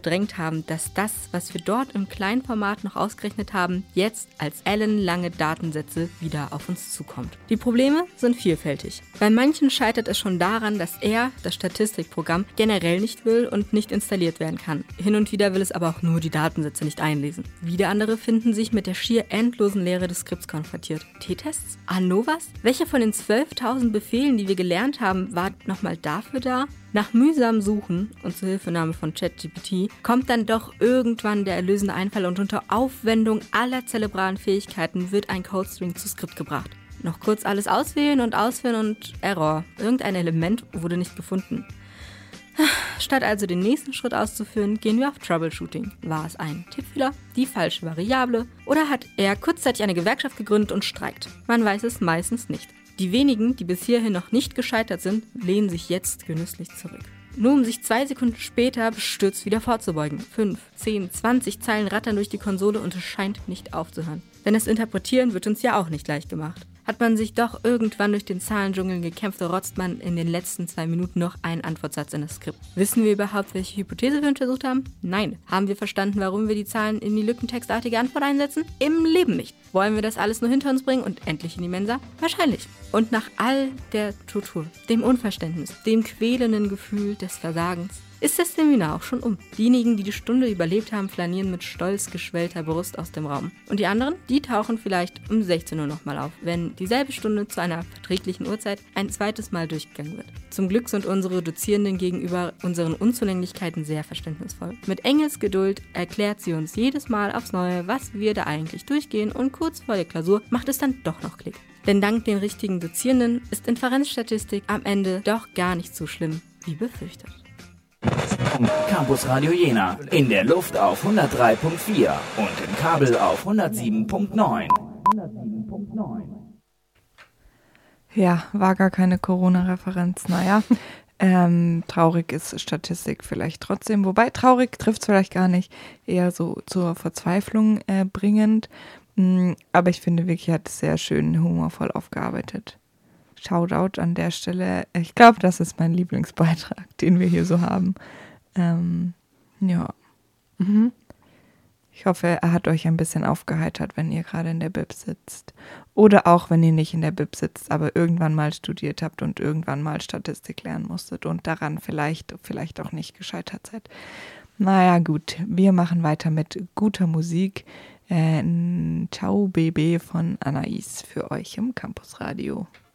verdrängt haben, dass das, was wir dort im kleinen Format noch ausgerechnet haben, jetzt als ellenlange Datensätze wieder auf uns zukommt. Die Probleme sind vielfältig. Bei manchen scheitert es schon daran, dass das Statistikprogramm, generell nicht will und nicht installiert werden kann. Hin und wieder will es aber auch nur die Datensätze nicht einlesen. Wieder andere finden sich mit der schier endlosen Leere des Skripts konfrontiert. T-Tests? ANOVAs? Welcher von den 12.000 Befehlen, die wir gelernt haben, war nochmal dafür da? Nach mühsamem Suchen und zur Hilfenahme von ChatGPT kommt dann doch irgendwann der erlösende Einfall und unter Aufwendung aller zerebralen Fähigkeiten wird ein Codestring zu Skript gebracht. Noch kurz alles auswählen und ausführen und Error. Irgendein Element wurde nicht gefunden. Statt also den nächsten Schritt auszuführen, gehen wir auf Troubleshooting. War es ein Tippfehler, die falsche Variable oder hat er kurzzeitig eine Gewerkschaft gegründet und streikt? Man weiß es meistens nicht. Die wenigen, die bis hierhin noch nicht gescheitert sind, lehnen sich jetzt genüsslich zurück. Nur um sich 2 Sekunden später bestürzt wieder vorzubeugen. 5, 10, 20 Zeilen rattern durch die Konsole und es scheint nicht aufzuhören. Denn das Interpretieren wird uns ja auch nicht leicht gemacht. Hat man sich doch irgendwann durch den Zahlendschungel gekämpft, rotzt man in den letzten 2 Minuten noch einen Antwortsatz in das Skript. Wissen wir überhaupt, welche Hypothese wir untersucht haben? Nein. Haben wir verstanden, warum wir die Zahlen in die lückentextartige Antwort einsetzen? Im Leben nicht. Wollen wir das alles nur hinter uns bringen und endlich in die Mensa? Wahrscheinlich. Und nach all der Tortur, dem Unverständnis, dem quälenden Gefühl des Versagens, ist das Seminar auch schon um. Diejenigen, die die Stunde überlebt haben, flanieren mit stolz geschwellter Brust aus dem Raum. Und die anderen, die tauchen vielleicht um 16 Uhr nochmal auf, wenn dieselbe Stunde zu einer verträglichen Uhrzeit ein zweites Mal durchgegangen wird. Zum Glück sind unsere Dozierenden gegenüber unseren Unzulänglichkeiten sehr verständnisvoll. Mit Engelsgeduld erklärt sie uns jedes Mal aufs Neue, was wir da eigentlich durchgehen und kurz vor der Klausur macht es dann doch noch Klick. Denn dank den richtigen Dozierenden ist Inferenzstatistik am Ende doch gar nicht so schlimm, wie befürchtet. Campus Radio Jena. In der Luft auf 103.4 und im Kabel auf 107.9. Ja, war gar keine Corona-Referenz. Naja, traurig ist Statistik vielleicht trotzdem. Wobei traurig trifft es vielleicht gar nicht. Eher so zur Verzweiflung bringend. Aber ich finde wirklich, er hat es sehr schön humorvoll aufgearbeitet. Shoutout an der Stelle. Ich glaube, das ist mein Lieblingsbeitrag, den wir hier so haben. Ja. Ich hoffe, er hat euch ein bisschen aufgeheitert, wenn ihr gerade in der Bib sitzt. Oder auch, wenn ihr nicht in der Bib sitzt, aber irgendwann mal studiert habt und irgendwann mal Statistik lernen musstet und daran vielleicht auch nicht gescheitert seid. Naja, gut. Wir machen weiter mit guter Musik. Ciao, Baby von Anais für euch im Campusradio.